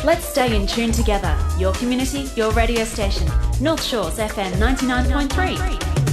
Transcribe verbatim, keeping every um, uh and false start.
Let's stay in tune together. Your community, your radio station. North Shores F M ninety-nine point three.